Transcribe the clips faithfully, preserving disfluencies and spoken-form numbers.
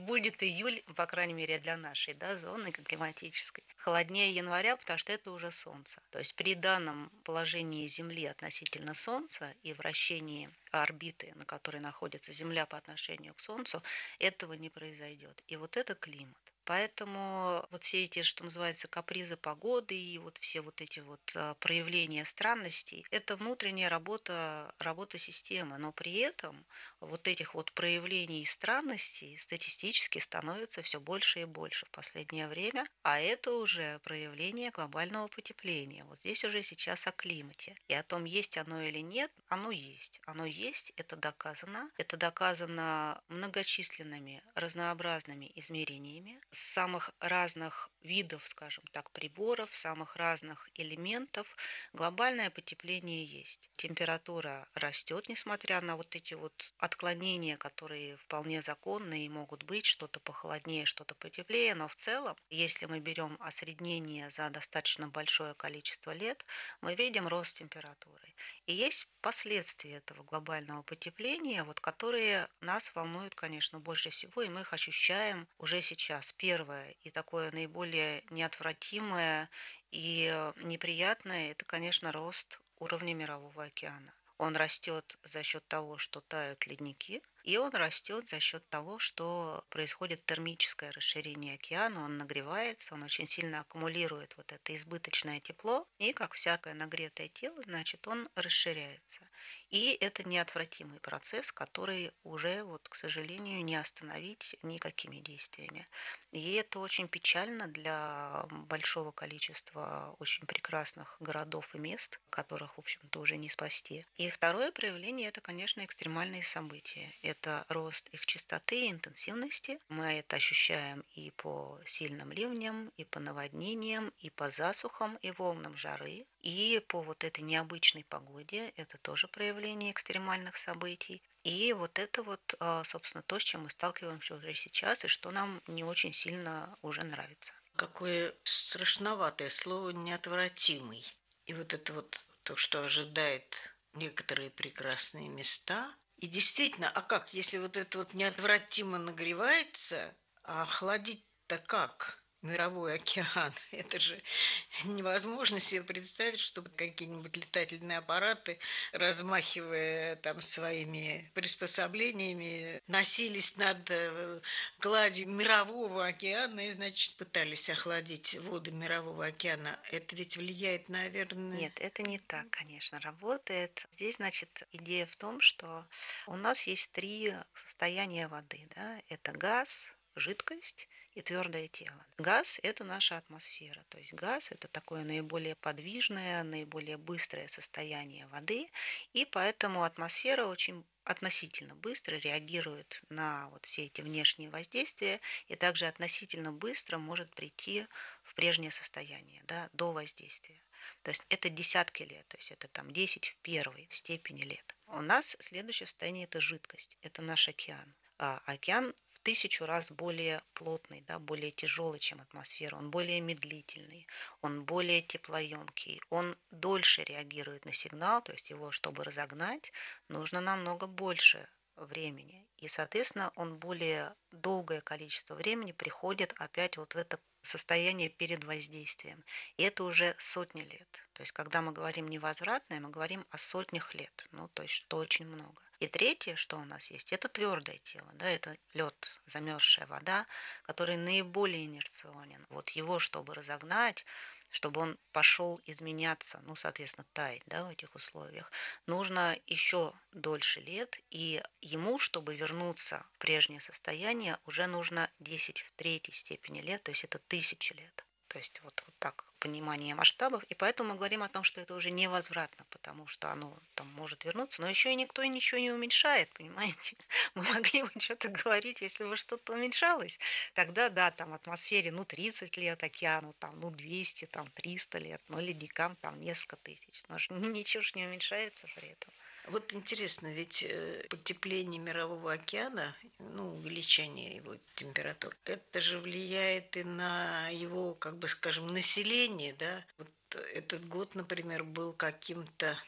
будет июль, по крайней мере, для нашей, да, зоны климатической, холоднее января, потому что это уже солнце. То есть при данном положении Земли относительно Солнца и вращении орбиты, на которой находится Земля по отношению к Солнцу, этого не произойдет. И вот это климат. Поэтому вот все эти, что называется, капризы погоды и вот все вот эти вот а, проявления странностей, это внутренняя работа, работа системы. Но при этом вот этих вот проявлений странностей статистически становится все больше и больше в последнее время. А это уже проявление глобального потепления. Вот здесь уже сейчас о климате. И о том, есть оно или нет, оно есть. Оно есть, это доказано. Это доказано многочисленными разнообразными измерениями самых разных видов, скажем так, приборов, самых разных элементов. Глобальное потепление есть. Температура растет, несмотря на вот эти вот отклонения, которые вполне законные и могут быть, что-то похолоднее, что-то потеплее, но в целом, если мы берем осреднение за достаточно большое количество лет, мы видим рост температуры. И есть последствия этого глобального потепления, вот, которые нас волнуют, конечно, больше всего, и мы их ощущаем уже сейчас. Первое и такое наиболее неотвратимое и э, неприятное – это, конечно, рост уровня Мирового океана. Он растет за счет того, что тают ледники, и он растет за счет того, что происходит термическое расширение океана, он нагревается, он очень сильно аккумулирует вот это избыточное тепло, и, как всякое нагретое тело, значит, он расширяется. И это неотвратимый процесс, который уже, вот, к сожалению, не остановить никакими действиями. И это очень печально для большого количества очень прекрасных городов и мест, которых, в общем-то, уже не спасти. И второе проявление – это, конечно, экстремальные события. Это рост их частоты и интенсивности. Мы это ощущаем и по сильным ливням, и по наводнениям, и по засухам, и волнам жары, и по вот этой необычной погоде. Это тоже проявление экстремальных событий. И вот это вот, а, собственно, то, с чем мы сталкиваемся уже сейчас, и что нам не очень сильно уже нравится. Какое страшноватое слово «неотвратимый». И вот это вот то, что ожидает некоторые прекрасные места. И действительно, а как, если вот это вот неотвратимо нагревается, а охладить-то как? Мировой океан. Это же невозможно себе представить, чтобы какие-нибудь летательные аппараты, размахивая там своими приспособлениями, носились над э, гладью Мирового океана и, значит, пытались охладить воды Мирового океана. Это ведь влияет, наверное... Нет, это не так, конечно, работает. Здесь, значит, идея в том, что у нас есть три состояния воды, да, это газ, жидкость и твердое тело. Газ – это наша атмосфера, то есть газ – это такое наиболее подвижное, наиболее быстрое состояние воды, и поэтому атмосфера очень относительно быстро реагирует на вот все эти внешние воздействия и также относительно быстро может прийти в прежнее состояние, да, до воздействия. То есть это десятки лет, то есть это там десять в первой степени лет. У нас следующее состояние – это жидкость, это наш океан. А океан в тысячу раз более плотный, да, более тяжелый, чем атмосфера, он более медлительный, он более теплоемкий, он дольше реагирует на сигнал, то есть его, чтобы разогнать, нужно намного больше времени. И, соответственно, он более долгое количество времени приходит опять вот в это состояние перед воздействием. И это уже сотни лет. То есть, когда мы говорим невозвратное, мы говорим о сотнях лет. Ну, то есть, что очень много. И третье, что у нас есть, это твердое тело. Да, это лед, замерзшая вода, который наиболее инерционен. Вот его, чтобы разогнать, чтобы он пошел изменяться, ну, соответственно, таять, да, в этих условиях, нужно еще дольше лет, и ему, чтобы вернуться в прежнее состояние, уже нужно десять в третьей степени лет, то есть это тысячи лет. То есть вот, вот так понимание масштабов. И поэтому мы говорим о том, что это уже невозвратно, потому что оно там может вернуться. Но еще и никто и ничего не уменьшает, понимаете? Мы могли бы что-то говорить, если бы что-то уменьшалось. Тогда, да, там атмосфере, ну, тридцать лет, океану, там, ну, двести, там, триста лет, ну, ледникам, там, несколько тысяч. Но ж ничего ж не уменьшается при этом. Вот интересно, ведь э, потепление Мирового океана, ну, увеличение его температур, это же влияет и на его, как бы скажем, население, да? Вот этот год, например, был каким-то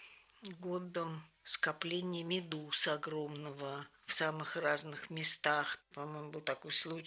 годом скопления медуз огромного в самых разных местах. По-моему, был такой случай.